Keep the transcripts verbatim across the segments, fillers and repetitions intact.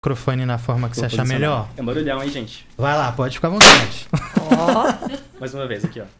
microfone na forma que Vou você achar posicionar. melhor. É barulhão, hein, gente? Vai lá, pode ficar à vontade. Ó. Mais uma vez, aqui, ó.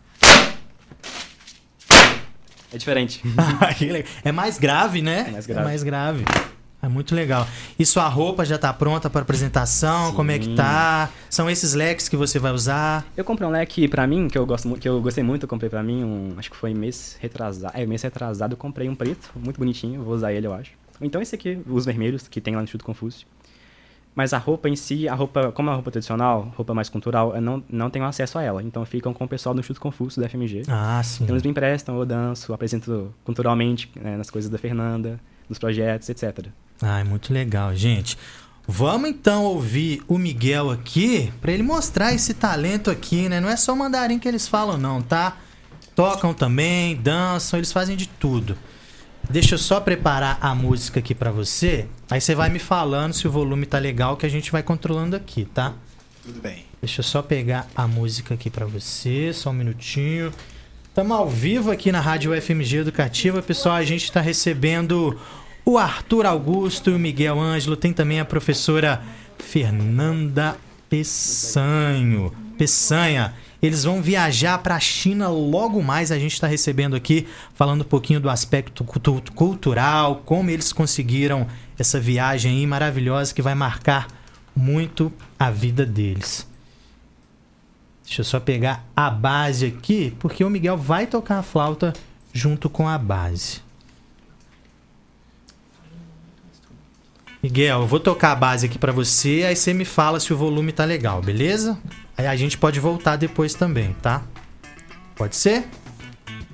É diferente. É mais grave, né? É mais grave. É mais grave. É muito legal. E sua roupa já tá pronta para apresentação? Sim. Como é que tá? São esses leques que você vai usar? Eu comprei um leque pra mim, que eu, gosto, mu- que eu gostei muito, eu comprei pra mim, um, acho que foi mês retrasado. É, mês retrasado eu comprei um preto, muito bonitinho, vou usar ele, eu acho. Ou então esse aqui, os vermelhos, que tem lá no Instituto Confúcio. Mas a roupa em si, a roupa, como é uma roupa tradicional, roupa mais cultural, eu não, não tenho acesso a ela. Então ficam com o pessoal do Instituto Confúcio, da F M G. Ah, sim. Então eles me emprestam, eu danço, apresento culturalmente, né, nas coisas da Fernanda, nos projetos, etcétera. Ah, é muito legal, gente. Vamos então ouvir o Miguel aqui, pra ele mostrar esse talento aqui, né? Não é só mandarim que eles falam não, tá? Tocam também, dançam, eles fazem de tudo. Deixa eu só preparar a música aqui pra você, aí você vai me falando se o volume tá legal, que a gente vai controlando aqui, tá? Tudo bem. Deixa eu só pegar a música aqui pra você, só um minutinho. Estamos ao vivo aqui na Rádio U F M G Educativa, pessoal. A gente está recebendo o Arthur Augusto e o Miguel Ângelo. Tem também a professora Fernanda Peçanho. Peçanha. Eles vão viajar para a China logo mais. A gente está recebendo aqui, falando um pouquinho do aspecto cultu- cultural, como eles conseguiram essa viagem aí maravilhosa que vai marcar muito a vida deles. Deixa eu só pegar a base aqui, porque o Miguel vai tocar a flauta junto com a base. Miguel, eu vou tocar a base aqui pra você, aí você me fala se o volume tá legal, beleza? Aí a gente pode voltar depois também, tá? Pode ser?